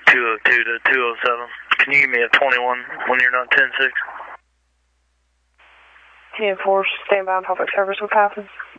202 to 207. Can you give me a 21 when you're not 10-6? 10-4, stand by on public service with Athens.